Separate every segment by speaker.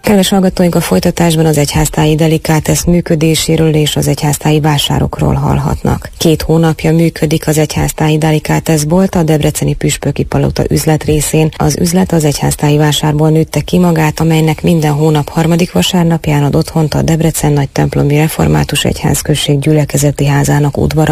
Speaker 1: Kedves hallgatóink, a folytatásban az egyháztáji delikátesz működéséről és az egyháztáji vásárokról hallhatnak. 2 hónapja működik az egyháztáji delikátesz bolt a debreceni Püspöki Palota üzlet részén. Az üzlet az egyháztáji vásárból nőtte ki magát, amelynek minden hónap 3. vasárnapján ad otthont a Debrecen Nagytemplomi Református Egyházközség gyülekezeti házának udvara.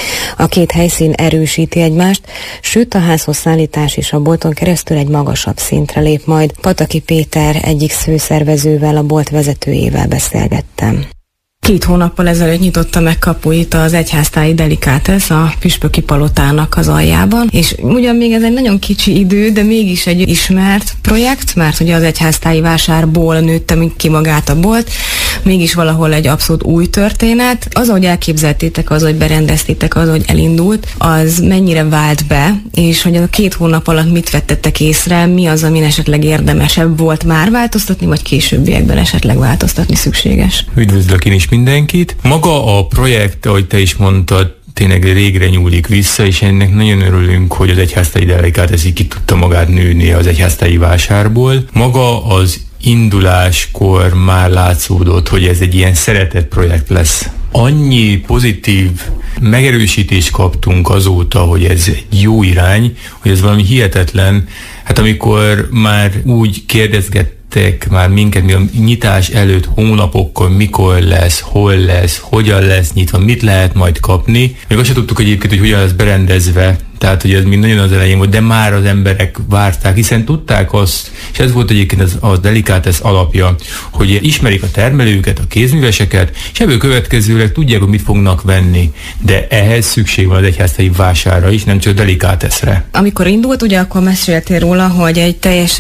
Speaker 1: A 2 helyszín erősíti egymást, sőt a házhoz szállítás és a bolton keresztül egy magasabb szintre lép majd. Pataki Péter egyik főszervezővel, a bolt vezetőjével beszélgettem.
Speaker 2: 2 hónappal ezelőtt nyitotta meg kapuit az egyháztáji delikátesz a Püspöki Palotának az aljában, és ugyan még ez egy nagyon kicsi idő, de mégis egy ismert projekt, mert ugye az egyháztáji vásárból nőtte ki magát a bolt, mégis valahol egy abszolút új történet. Az, ahogy elképzeltétek, az, hogy berendeztétek, az, hogy elindult, az mennyire vált be, és hogy a 2 hónap alatt mit vettettek észre, mi az, amin esetleg érdemesebb volt már változtatni, vagy későbbiekben esetleg változtatni szükséges.
Speaker 3: Üdvözlök én is mindenkit. Maga a projekt, ahogy te is mondtad, tényleg régre nyúlik vissza, és ennek nagyon örülünk, hogy az egyháztáji delikátesz ki tudta magát nőni az egyháztáji vásárból. Maga az induláskor már látszódott, hogy ez egy ilyen szeretett projekt lesz. Annyi pozitív megerősítést kaptunk azóta, hogy ez egy jó irány, hogy ez valami hihetetlen. Hát amikor már úgy kérdezgettek már minket, mi a nyitás előtt hónapokkal, mikor lesz, hol lesz, hogyan lesz nyitva, mit lehet majd kapni. Még azt sem tudtuk egyébként, hogy hogyan lesz berendezve, tehát hogy ez mind nagyon az elején volt, de már az emberek várták, hiszen tudták azt, és ez volt egyébként az delikátesz alapja, hogy ismerik a termelőket, a kézműveseket, és ebből következőleg tudják, hogy mit fognak venni. De ehhez szükség van az egyháztáji vásárra is, nem csak delikáteszre.
Speaker 2: Amikor indult, ugye akkor meséltél róla, hogy egy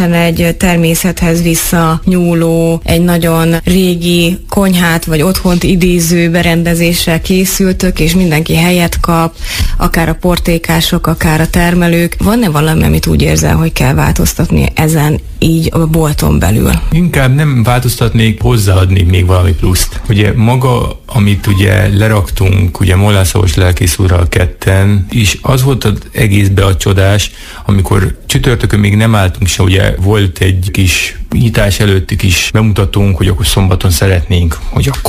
Speaker 2: természethez visszanyúló, egy nagyon régi konyhát vagy otthont idéző berendezéssel készültök, és mindenki helyet kap, akár a portékások, akár a termelők. Van-e valami, amit úgy érzel, hogy kell változtatni ezen így a bolton belül?
Speaker 3: Inkább nem változtatnék, hozzáadni még valami pluszt. Ugye maga, amit ugye leraktunk, ugye Mollászavos lelkész úrral ketten, és az volt az egészbe a csodás, amikor csütörtökön még nem álltunk se, ugye volt egy kis nyitás előtti kis bemutatónk, hogy akkor szombaton szeretnénk, hogy akkor